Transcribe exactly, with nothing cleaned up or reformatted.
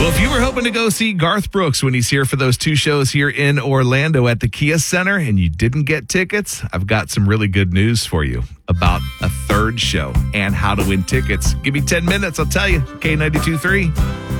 Well, if you were hoping to go see Garth Brooks when he's here for those two shows here in Orlando at the Kia Center and you didn't get tickets, I've got some really good news for you about a third show and how to win tickets. Give me ten minutes, I'll tell you. K ninety-two point three.